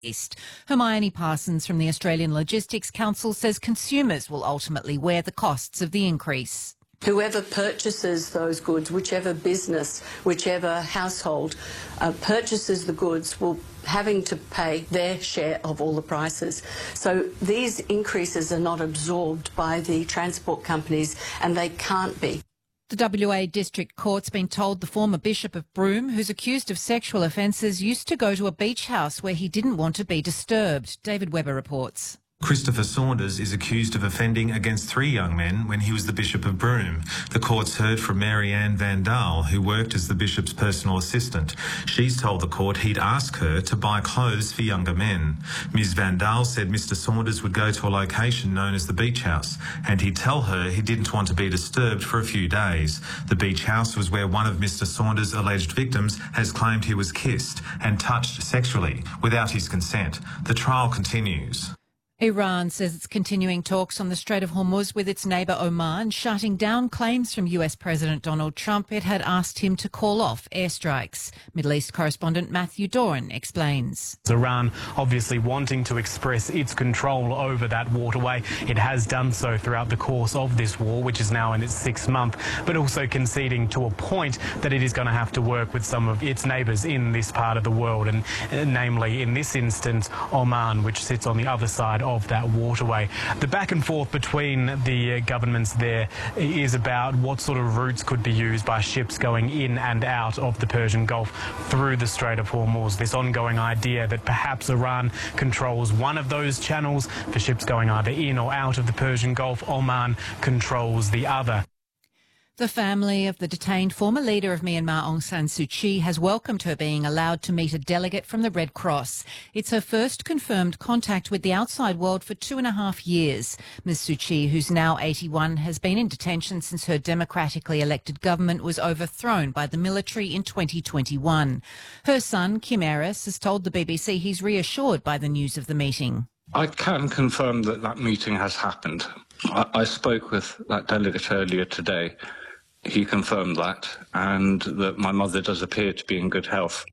East. Hermione Parsons from the Australian Logistics Council says consumers will ultimately bear the costs of the increase. Whoever purchases those goods, whichever business, whichever household purchases the goods will having to pay their share of all the prices. So these increases are not absorbed by the transport companies, and they can't be. The WA District Court's been told the former Bishop of Broome, who's accused of sexual offences, used to go to a beach house where he didn't want to be disturbed. David Webber reports. Christopher Saunders is accused of offending against 3 young men when he was the Bishop of Broome. The court's heard from Mary Ann Van Daal, who worked as the Bishop's personal assistant. She's told the court he'd ask her to buy clothes for younger men. Ms Van Daal said Mr Saunders would go to a location known as the Beach House, and he'd tell her he didn't want to be disturbed for a few days. The Beach House was where one of Mr Saunders' alleged victims has claimed he was kissed and touched sexually without his consent. The trial continues. Iran says it's continuing talks on the Strait of Hormuz with its neighbour Oman, shutting down claims from US President Donald Trump it had asked him to call off airstrikes. Middle East correspondent Matthew Doran explains. Iran obviously wanting to express its control over that waterway. It has done so throughout the course of this war, which is now in its 6th month, but also conceding to a point that it is going to have to work with some of its neighbours in this part of the world, and namely in this instance Oman, which sits on the other side of that waterway. The back and forth between the governments there is about what sort of routes could be used by ships going in and out of the Persian Gulf through the Strait of Hormuz. This ongoing idea that perhaps Iran controls one of those channels for ships going either in or out of the Persian Gulf. Oman controls the other. The family of the detained former leader of Myanmar, Aung San Suu Kyi, has welcomed her being allowed to meet a delegate from the Red Cross. It's her first confirmed contact with the outside world for 2.5 years. Ms Suu Kyi, who's now 81, has been in detention since her democratically elected government was overthrown by the military in 2021. Her son, Kim Aris, has told the BBC he's reassured by the news of the meeting. I can confirm that that meeting has happened. I spoke with that delegate earlier today. He confirmed that, and that my mother does appear to be in good health.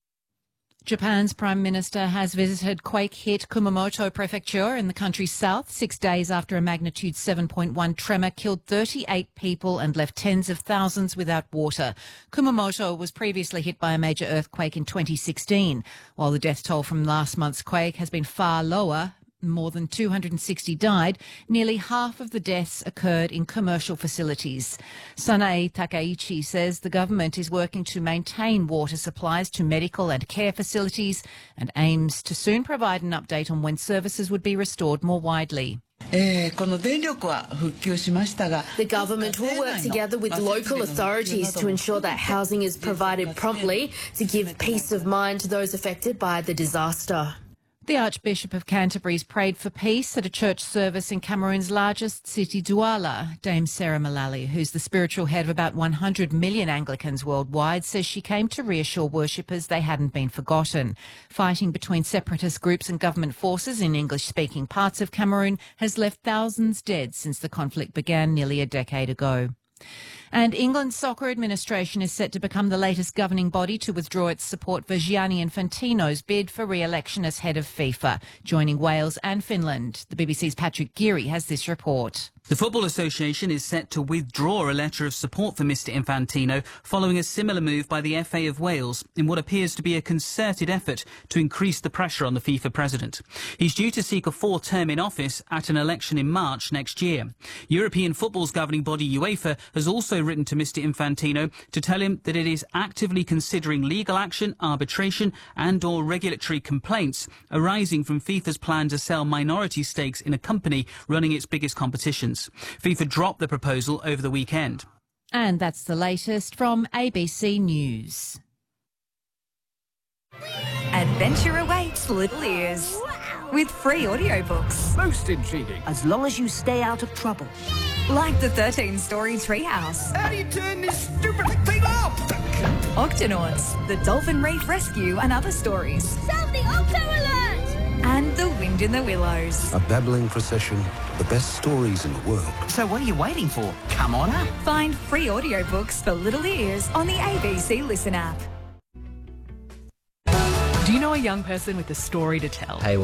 Japan's Prime Minister has visited quake-hit Kumamoto Prefecture in the country's south 6 days after a magnitude 7.1 tremor killed 38 people and left tens of thousands without water. Kumamoto was previously hit by a major earthquake in 2016, while the death toll from last month's quake has been far lower. More than 260 died. Nearly half of the deaths occurred in commercial facilities. Sanae Takaichi says the government is working to maintain water supplies to medical and care facilities and aims to soon provide an update on when services would be restored more widely. The government will work together with local authorities to ensure that housing is provided promptly to give peace of mind to those affected by the disaster. The Archbishop of Canterbury's prayed for peace at a church service in Cameroon's largest city, Douala. Dame Sarah Mullally, who's the spiritual head of about 100 million Anglicans worldwide, says she came to reassure worshippers they hadn't been forgotten. Fighting between separatist groups and government forces in English-speaking parts of Cameroon has left thousands dead since the conflict began nearly a decade ago. And England's soccer administration is set to become the latest governing body to withdraw its support for Gianni Infantino's bid for re-election as head of FIFA, joining Wales and Finland. The BBC's Patrick Geary has this report. The Football Association is set to withdraw a letter of support for Mr Infantino following a similar move by the FA of Wales in what appears to be a concerted effort to increase the pressure on the FIFA president. He's due to seek a 4th term in office at an election in March next year. European football's governing body UEFA has also written to Mr Infantino to tell him that it is actively considering legal action, arbitration and/or regulatory complaints arising from FIFA's plan to sell minority stakes in a company running its biggest competitions. FIFA dropped the proposal over the weekend. And that's the latest from ABC News. Adventure awaits Little Ears with free audiobooks. Most intriguing. As long as you stay out of trouble. Like the 13-story Treehouse. How do you turn this stupid thing off? Octonauts, the Dolphin Reef Rescue and other stories. Sound the Octo Alert! And The Wind in the Willows. A babbling procession, the best stories in the world. So what are you waiting for? Come on up. Find free audiobooks for Little Ears on the ABC Listen app. Do you know a young person with a story to tell? Hey,